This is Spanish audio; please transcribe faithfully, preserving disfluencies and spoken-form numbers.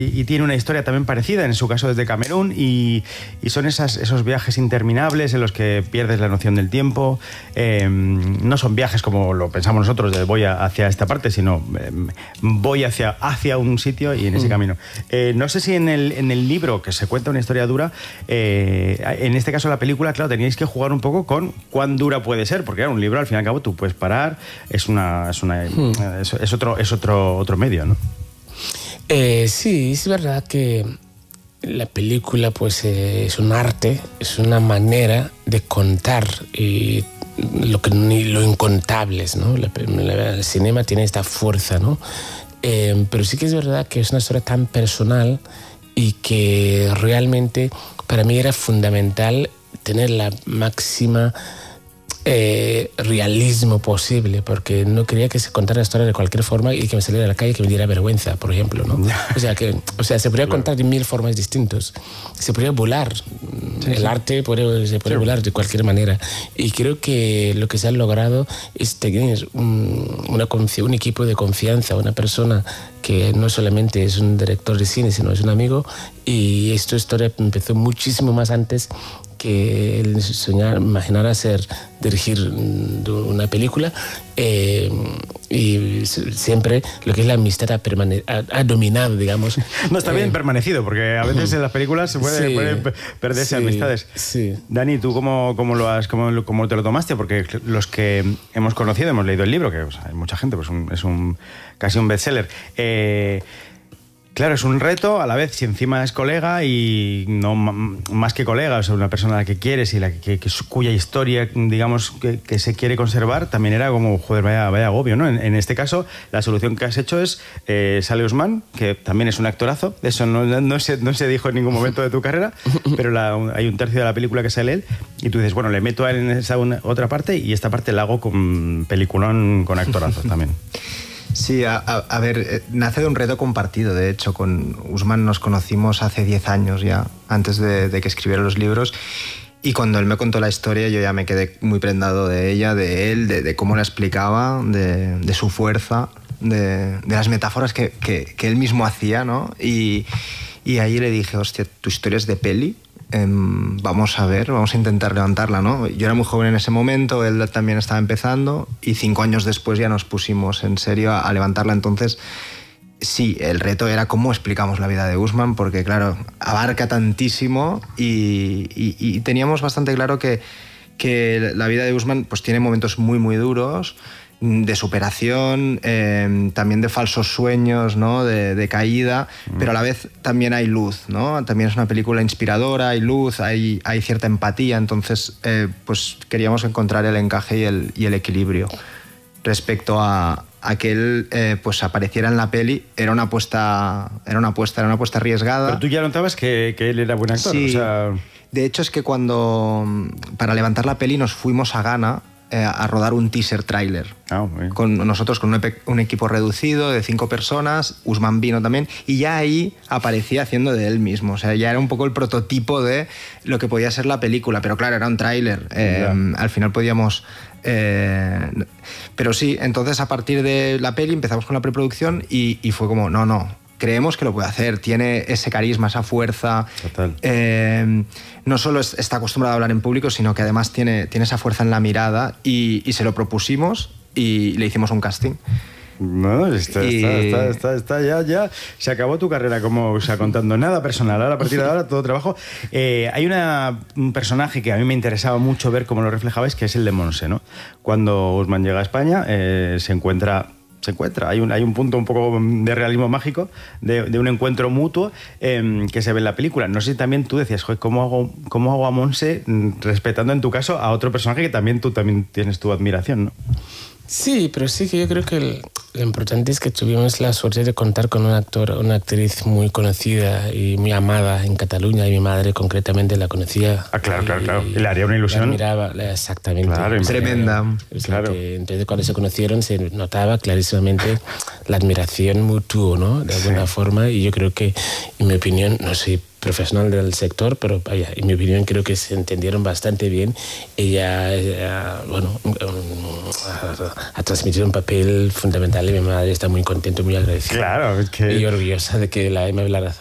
Y tiene una historia también parecida, en su caso desde Camerún, y, y son esas, esos viajes interminables en los que pierdes la noción del tiempo. Eh, no son viajes como lo pensamos nosotros, de voy a, hacia esta parte, sino eh, voy hacia, hacia un sitio y en ese mm. camino. Eh, no sé si en el, en el libro, que se cuenta una historia dura, eh, en este caso la película, claro, teníais que jugar un poco con cuán dura puede ser, porque claro, un libro al fin y al cabo tú puedes parar, es, una, es, una, mm. es, es, otro, es otro, otro medio, ¿no? Eh, sí, es verdad que la película pues eh, es un arte, es una manera de contar eh, lo, que, lo incontables, ¿no? La, la, el cinema tiene esta fuerza, ¿no? Eh, pero sí que es verdad que es una historia tan personal y que realmente para mí era fundamental tener la máxima Eh, realismo posible, porque no quería que se contara la historia de cualquier forma y que me saliera a la calle y que me diera vergüenza, por ejemplo, ¿no? O sea, que, o sea se podría claro. contar de mil formas distintas. Se podría volar. Sí, el sí. arte puede, se puede sí. volar de cualquier manera. Y creo que lo que se ha logrado es tener un, una, un equipo de confianza, una persona que no solamente es un director de cine, sino es un amigo. Y esta historia empezó muchísimo más antes que el soñar, imaginar hacer, dirigir una película, eh, y siempre lo que es la amistad ha, permane- ha, ha dominado, digamos. No está bien eh, permanecido, porque a veces en las películas se puede, sí, puede perderse sí, amistades. Sí. Dani, ¿tú cómo, cómo, lo has, cómo, cómo te lo tomaste? Porque los que hemos conocido, hemos leído el libro, que o sea, hay mucha gente, pues un, es un, casi un bestseller. Eh, Claro, es un reto, a la vez, si encima es colega y no más que colega, o sea, una persona a la que quieres y la que, que, cuya historia, digamos, que, que se quiere conservar, también era como, joder, vaya, vaya agobio, ¿no? En, en este caso, la solución que has hecho es, eh, sale Ousmane, que también es un actorazo, eso no, no, se, no se dijo en ningún momento de tu carrera, pero la, hay un tercio de la película que sale él, y tú dices, bueno, le meto a él en esa una, otra parte y esta parte la hago con peliculón, con actorazos también. Sí, a, a, a ver, nace de un reto compartido, de hecho, con Ousmane nos conocimos hace diez años ya, antes de, de que escribiera los libros, y cuando él me contó la historia yo ya me quedé muy prendado de ella, de él, de, de cómo la explicaba, de, de su fuerza, de, de las metáforas que, que, que él mismo hacía, ¿no? Y, y ahí le dije, hostia, tu historia es de peli, eh, vamos a ver, vamos a intentar levantarla, ¿no? Yo era muy joven en ese momento, él también estaba empezando y cinco años después ya nos pusimos en serio a, a levantarla. Entonces, sí, el reto era cómo explicamos la vida de Ousmane, porque claro, abarca tantísimo y, y, y teníamos bastante claro que, que la vida de Ousmane pues tiene momentos muy muy duros, de superación, eh, también de falsos sueños, ¿no? de, de caída, mm. pero a la vez también hay luz, ¿no? También es una película inspiradora, hay luz, hay, hay cierta empatía, entonces eh, pues queríamos encontrar el encaje y el, y el equilibrio. Respecto a, a que él eh, pues apareciera en la peli, era una apuesta, era una apuesta, era una apuesta arriesgada. Pero tú ya notabas que, que él era buen actor, sí. o sea... De hecho es que cuando, para levantar la peli, nos fuimos a Ghana a rodar un teaser trailer. Oh, con nosotros con un, un equipo reducido de cinco personas, Ousmane vino también, y ya ahí aparecía haciendo de él mismo. O sea, ya era un poco el prototipo de lo que podía ser la película, pero claro, era un tráiler. Eh, yeah. Al final podíamos... Eh, pero sí, entonces a partir de la peli empezamos con la preproducción y, y fue como, no, no, creemos que lo puede hacer, tiene ese carisma, esa fuerza. Total. Eh, no solo es, está acostumbrado a hablar en público, sino que además tiene, tiene esa fuerza en la mirada y, y se lo propusimos y le hicimos un casting. No, está, y... está, está, está, está, ya, ya. Se acabó tu carrera, como, o sea, contando nada personal. Ahora, a partir de ahora, todo trabajo. Eh, hay una, un personaje que a mí me interesaba mucho ver cómo lo reflejabais, que es el de Monse, ¿no? Cuando Ousmane llega a España, eh, se encuentra... se encuentra. Hay un, hay un punto un poco de realismo mágico, de, de un encuentro mutuo eh, que se ve en la película. No sé si también tú decías, joder, ¿cómo hago, cómo hago a Monse respetando en tu caso a otro personaje que también tú también tienes tu admiración, ¿no? Sí, pero sí que yo creo que el, lo importante es que tuvimos la suerte de contar con un actor, una actriz muy conocida y muy amada en Cataluña, y mi madre concretamente la conocía. Ah, claro, y, claro, claro. Y le haría una ilusión. La admiraba, exactamente. Claro, tremenda. O sea, claro. que, entonces cuando se conocieron se notaba clarísimamente la admiración mutua, ¿no? De alguna sí. forma, y yo creo que, en mi opinión, no soy profesional del sector, pero vaya, en mi opinión creo que se entendieron bastante bien. Ella, ella bueno, ha, ha transmitido un papel fundamental sale, mi madre está muy contenta y muy agradecida. Claro, es que... Y orgullosa de que la haya hablado